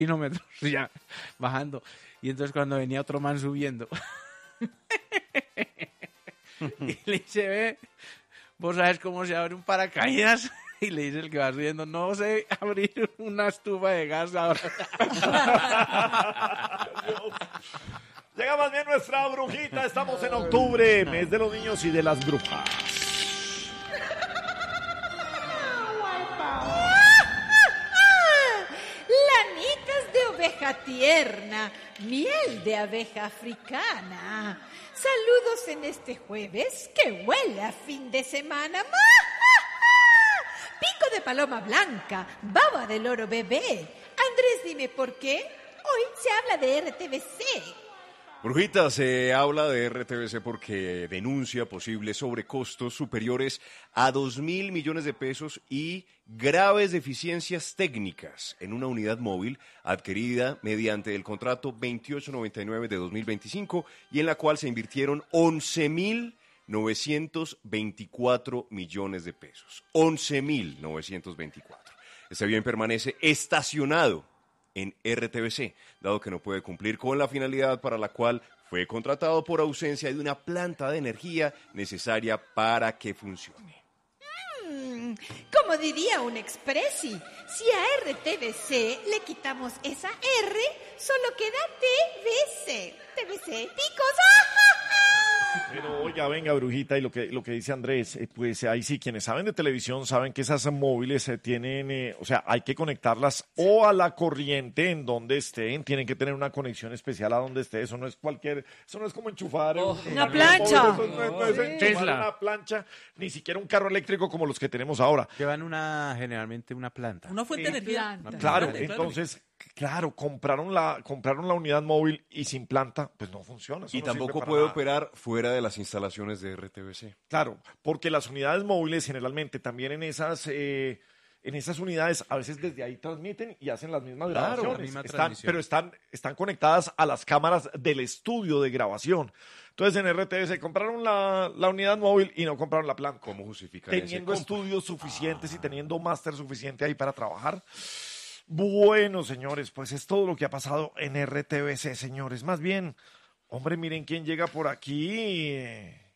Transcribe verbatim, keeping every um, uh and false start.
kilómetros ya bajando. Y entonces cuando venía otro man subiendo, y le dice, ve, ¿vos sabes cómo se abre un paracaídas? Y le dice el que va subiendo, no sé abrir una estufa de gas ahora. Llega más bien nuestra brujita, estamos en octubre, mes de los niños y de las brujas. Lanicas de oveja tierna, miel de abeja africana. Saludos en este jueves que huele a fin de semana. Pico de paloma blanca, baba de loro bebé. Andrés, dime por qué. Hoy se habla de R T V C. Brujita, se habla de R T V C porque denuncia posibles sobrecostos superiores a dos mil millones de pesos y graves deficiencias técnicas en una unidad móvil adquirida mediante el contrato veintiocho noventa y nueve de dos mil veinticinco y en la cual se invirtieron once mil novecientos veinticuatro millones de pesos. once mil novecientos veinticuatro. Este bien permanece estacionado en R T V C, dado que no puede cumplir con la finalidad para la cual fue contratado por ausencia de una planta de energía necesaria para que funcione. Mm, como diría un expressi, si a R T V C le quitamos esa R, solo queda T V C. T V C, picos. Pero oiga, venga, brujita, y lo que lo que dice Andrés, eh, pues ahí sí, quienes saben de televisión saben que esas móviles eh, tienen, eh, o sea, hay que conectarlas o a la corriente en donde estén, tienen que tener una conexión especial a donde esté, eso no es cualquier, eso no es como enchufar Oh, un- una un plancha. móvil, eso no, es- no es Sí. enchufar Tesla. una plancha, ni siquiera un carro eléctrico como los que tenemos ahora. Llevan una, generalmente una planta. Una fuente de energía. Planta. Claro, Grande, entonces, claro, compraron la compraron la unidad móvil y sin planta, pues no funciona. eso Y no sirve tampoco para puede nada. operar fuera de las instalaciones de R T V C. Claro, porque las unidades móviles generalmente también en esas eh, en esas unidades a veces desde ahí transmiten y hacen las mismas Claro, grabaciones. la misma Están- transmisión. pero están, están conectadas a las cámaras del estudio de grabación. Entonces en R T V C compraron la, la unidad móvil y no compraron la planta. ¿Cómo justifican ese Teniendo compra? estudios suficientes y teniendo máster suficiente ahí para trabajar. Bueno, señores, pues es todo lo que ha pasado en R T V C, señores. Más bien, hombre, miren quién llega por aquí.